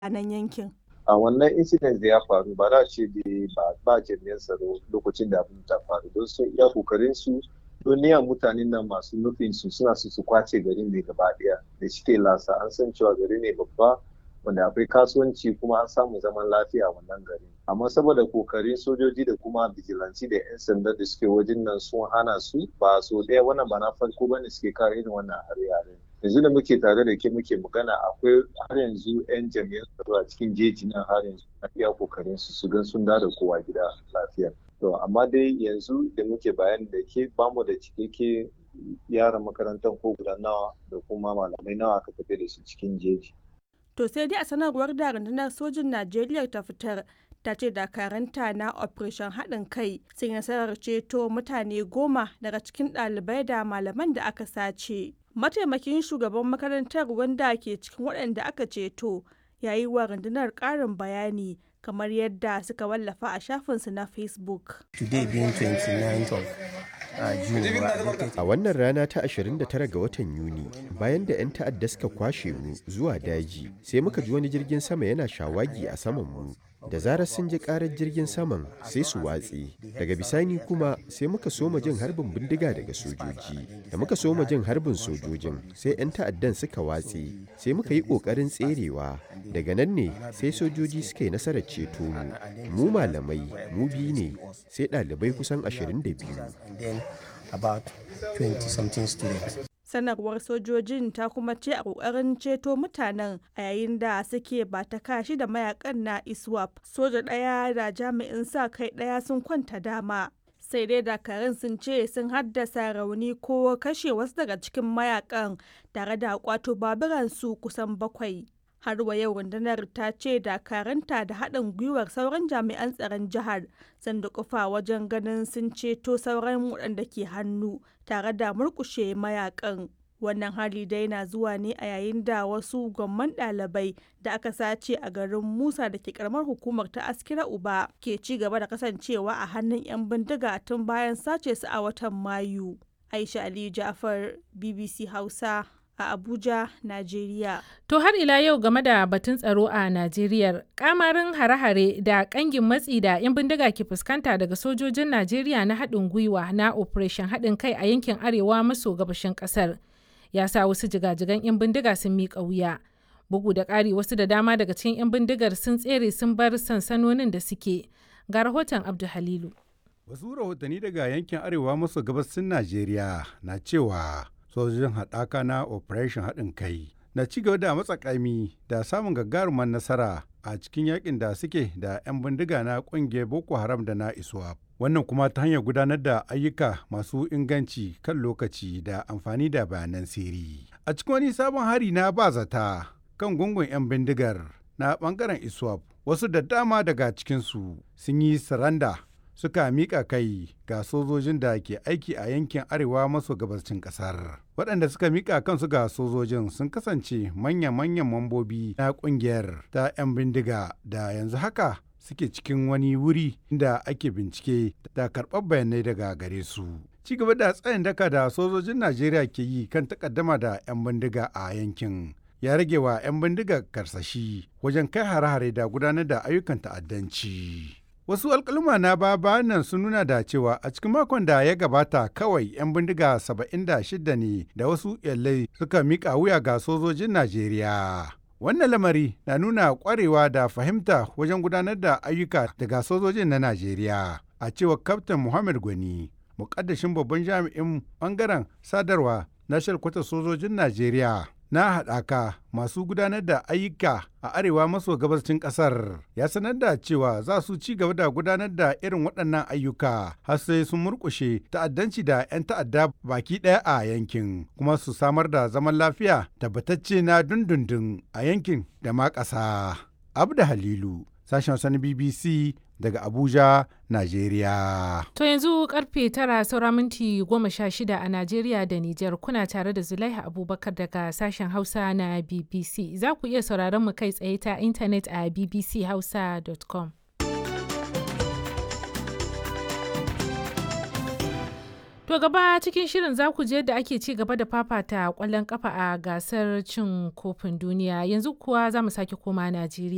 a nan yankin. A wannan incident da ya faru ba za a ce ba jami'an tsaro lokacin da abin ta faru don sun iya kokarin su duniya mutanen nan masu nufin su suna su kwace garin ne gaba daya da shike lasa an san cewa gari ne babba wanda akwai kasuwanci kuma an samu zaman lafiya a wannan gari amma saboda kokarin sojoji da kuma bijilanci da 'yan sanda da suke wajen nan sun hana su ba so daya wannan ba na farko bane suke kare irin wannan hare-hare. Yanzu da muke tare da ke muke magana akwai har yanzu 'yan jami'an tsaro a cikin jeji nan har yanzu na iya kokarin su gan sun da kowa gida lafiya. To amma dai yanzu da muke bayani da ke bamu da cikakke yaran makarantar ko guda nawa da kuma malamai nawa aka tafi da su cikin jeji. To sai dai a sanarwar da rundunar sojin Najeriya ta fitar ta ce dakaranta na operation haɗin kai sun yi nasarar ceto mutane 10 daga cikin ɗalibai da malaman da aka sace. Mataimakin shugaban makarantar wanda ke cikin waɗanda aka ceto ya yi wa rundunar ƙarin bayani kamar yadda suka wallafa a shafinsu na Facebook. Today being 29th of June. A wannan rana ta 29 ga watan Yuni, bayan da 'yan ta'adda suka kwashe mu zuwa daji, sai muka ji wani jirgin sama yana shawagi a saman mu. Da zarar sun ji karar jirgin saman sai su watse. Daga bisani kuma sai muka soma jin harbin bindiga daga sojoji. Da muka soma jin harbin sojojin sai 'yan ta'addan suka watse. Sai muka yi ƙoƙarin tserewa. Daga nan ne sai sojoji suka yi nasarar ceto mu. Mu malamai, mu biyu ne, sai ɗalibai kusan 22. About 20-something students. Sanarwar sojojin ta kuma ce a kokarin ceto mutanen a yayin da suke ba ta kashi da mayakan na ISWAP. Soja ɗaya da jami'in sa kai ɗaya sun kwanta dama. Sai dai dakarun sun ce sun haddasa rauni ko kashe wasu daga cikin mayakan tare da kwato baburansu kusan 7. Har wa yau rundunar ta ce dakaranta da haɗin gwiwar sauran jami'an tsaron jihar sun dukufa wajen ganin sun ceto sauran waɗanda ke hannu tare da murƙushe mayakan. Wannan hali dai na zuwa ne a yayin da wasu gwamman ɗalibai da aka sace a garin Musa da ke karamar hukumar ta Askira Uba ke ci gaba da kasancewa a hannun 'yan bindiga tun bayan sace su a watan Mayu. Aisha Aliyu Ja'far, BBC Hausa, a Abuja, Najeriya. To har ila yau game da batun tsaro a Najeriya, kamarin hare-hare da kangin matsi da 'yan bindiga ke fuskanta daga sojojin Najeriya na haɗin gwiwa na Operation haɗin kai a yankin arewa maso gabashin ƙasar ya sa wasu jigajigan 'yan bindiga sun miƙa wuya. Bugu da ƙari wasu da dama daga cikin 'yan bindigar sun tsere sun bar sansanonin da suke. Ga rahoton Abdu Halilu. Wasu rahotanni daga yankin arewa maso gabashin Najeriya na cewa sojojin haɗaka na operation haɗin kai na cigaba da matsakami da samun gagarumar nasara a cikin yakin da suke da 'yan bindiga na ƙungiyar Boko Haram da na ISWAP. Wannan kuma ta hanyar gudanar da ayyuka masu inganci kan lokaci da amfani da bayanan sirri. A cikin wani sabon hari na bazata kan gungun 'yan bindigar na ɓangaren ISWAP, wasu da dama daga cikinsu sun yi saranda suka miƙa kai ga sojojin da ke aiki a yankin arewa maso gabashin ƙasar. Waɗanda suka miƙa kansu ga sojojin sun kasance manya-manyan mambobi na ƙungiyar ta 'yan bindiga da yanzu haka suke cikin wani wuri da ake bincike da karɓar bayanai daga gare su. Ci gaba da tsayin daka da sojojin Najeriya ke yi kan takaddama da 'yan bindiga a yankin ya rage wa 'yan bindiga karsashi wajen kai hare-hare da gudanar da ayyukan ta'addanci. Wasu alƙaluma na baya nan sun nuna da cewa a cikin makon da ya gabata kawai 'yan bindiga 76 ne da wasu iyalai suka miƙa wuya ga sojojin Najeriya. Wannan lamari na nuna ƙwarewa da fahimta wajen gudanar da ayyuka daga sojojin na Najeriya. A cewar Kaftin Muhammad Gwani, muƙaddashin babban jami'in ɓangaren sadarwa na shalkwatar sojojin Najeriya na haɗaka masu gudanar da ayyuka a arewa maso gabashin ƙasar ya sanar da cewa za su ci gaba da gudanar da irin waɗannan ayyuka har sai sun murƙushe ta'addanci da 'yan ta'adda baki ɗaya a yankin kuma su samar da zaman lafiya tabbatacce na dundundun a yankin da ma ƙasa. Abda Halilu, sashen Hausa na BBC daga Abuja, Najeriya. To yanzu karfe 9 saura minti 16 a Najeriya da Nijar kuna tare da Zulaiha Abubakar daga sashen Hausa na BBC. Za ku iya sauraron mu kai tsaye ta intanet a bbchausa.com. To gaba cikin shirin za ku je da ake ci gaba da fafata kwallon kafa a gasar cin kofin duniya. Yanzu kuwa za mu sake koma Najeriya.